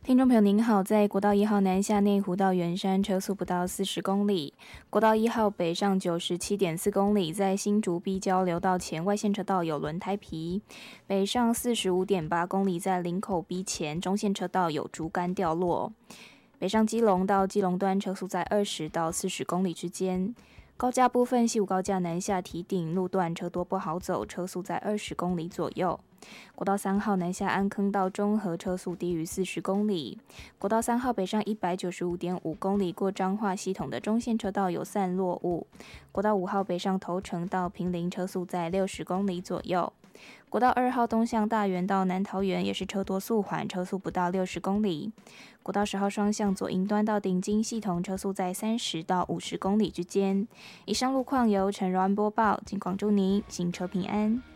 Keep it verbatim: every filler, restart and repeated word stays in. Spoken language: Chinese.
听众朋友您好，在国道一号南下内湖到圆山车速不到四十公里，国道一号北上九十七点四公里，在新竹 B 交流道前外线车道有轮胎皮，北上四十五点八公里，在林口 B 前中线车道有竹竿掉落，北上基隆到基隆端车速在二十到四十公里之间。高架部分，西武高架南下堤顶路段车多不好走，车速在二十公里左右。国道三号南下安坑到中和，车速低于四十公里。国道三号北上一百九十五点五公里，过彰化系统的中线车道有散落雾。国道五号北上头城到平林，车速在六十公里左右。国道二号东向大园到南桃园也是车多速缓，车速不到六十公里。国道十号双向左营端到顶金系统，车速在三十到五十公里之间。以上路况由陈柔安播报，尽管祝您行车平安。